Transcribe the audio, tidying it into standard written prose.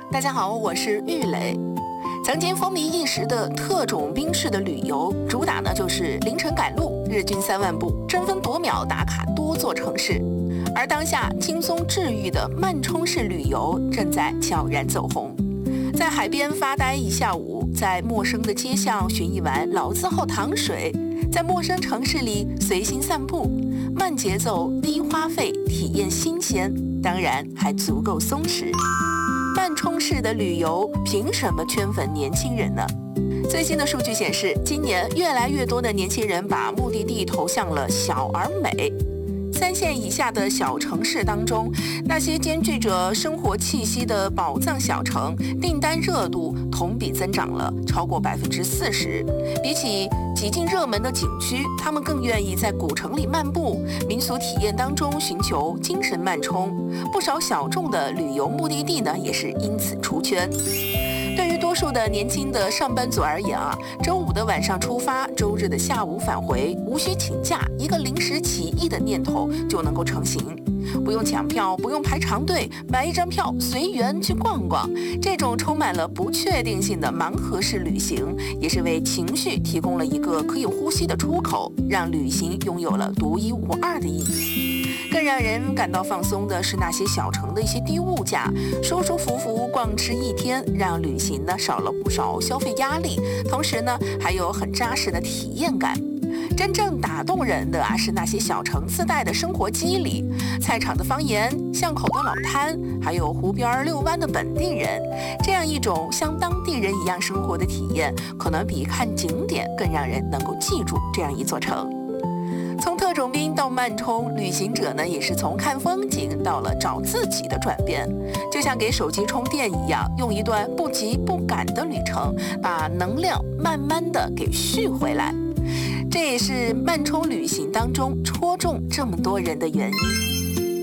大家好，我是玉磊。曾经风靡一时的特种兵式的旅游，主打呢就是凌晨赶路，日均3万步，争分夺秒打卡多座城市。而当下轻松治愈的慢冲式旅游正在悄然走红。在海边发呆一下午，在陌生的街巷寻一碗老字号糖水，在陌生城市里随心散步，慢节奏、低花费，体验新鲜，当然还足够松弛。慢冲式的旅游凭什么圈粉年轻人呢？最新的数据显示，今年越来越多的年轻人把目的地投向了小而美。3线以下的小城市当中，那些兼具着生活气息的宝藏小城，订单热度同比增长了超过40%。比起极尽热门的景区，他们更愿意在古城里漫步，民俗体验当中寻求精神慢冲。不少小众的旅游目的地呢，也是因此出圈。对于多数的年轻的上班族而言周五的晚上出发，周日的下午返回，无需请假，一个临时起意的念头就能够成型。不用抢票，不用排长队，买一张票随缘去逛逛。这种充满了不确定性的盲盒式旅行，也是为情绪提供了一个可以呼吸的出口，让旅行拥有了独一无二的意义。更让人感到放松的是那些小城的一些低物价，舒舒服服逛吃一天，让旅行呢少了不少消费压力，同时呢还有很扎实的体验感。真正打动人的是那些小城自带的生活机理，菜场的方言，巷口的老摊，还有湖边遛弯的本地人。这样一种像当地人一样生活的体验，可能比看景点更让人能够记住这样一座城。从特种兵到慢冲，旅行者呢也是从看风景到了找自己的转变，就像给手机充电一样，用一段不急不赶的旅程，把能量慢慢的给续回来。这也是慢冲旅行当中戳中这么多人的原因。